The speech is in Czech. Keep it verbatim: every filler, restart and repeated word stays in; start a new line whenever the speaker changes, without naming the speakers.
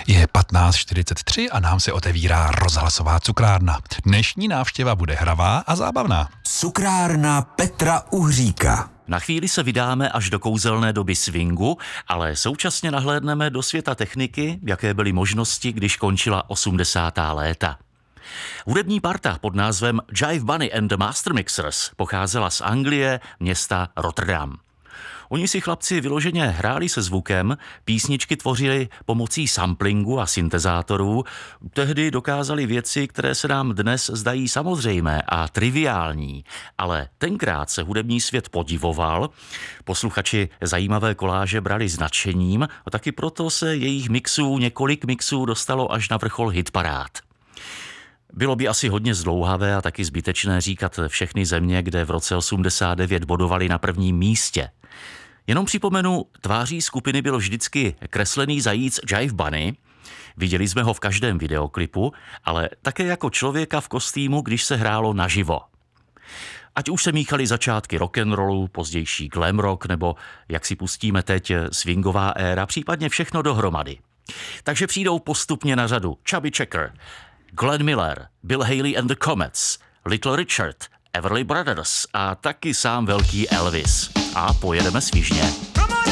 Je patnáct čtyřicet tři a nám se otevírá rozhlasová cukrárna. Dnešní návštěva bude hravá a zábavná.
Cukrárna Petra Uhříka.
Na chvíli se vydáme až do kouzelné doby swingu, ale současně nahlédneme do světa techniky, jaké byly možnosti, když končila osmdesátá léta. Hudební parta pod názvem Jive Bunny and the Master Mixers pocházela z Anglie, města Rotterdam. Oni si chlapci vyloženě hráli se zvukem, písničky tvořili pomocí samplingu a syntezátorů, tehdy dokázali věci, které se nám dnes zdají samozřejmé a triviální, ale tenkrát se hudební svět podivoval, posluchači zajímavé koláže brali s nadšením a taky proto se jejich mixů, několik mixů dostalo až na vrchol hitparád. Bylo by asi hodně zdlouhavé a taky zbytečné říkat všechny země, kde v roce osmdesát devět bodovali na prvním místě. Jenom připomenu, tváří skupiny byl vždycky kreslený zajíc Jive Bunny, viděli jsme ho v každém videoklipu, ale také jako člověka v kostýmu, když se hrálo naživo. Ať už se míchaly začátky rock'n'rollu, pozdější glam rock, nebo jak si pustíme teď swingová éra, případně všechno dohromady. Takže přijdou postupně na řadu Chubby Checker, Glenn Miller, Bill Haley and the Comets, Little Richard, Everly Brothers a taky sám velký Elvis. A pojedeme svižně.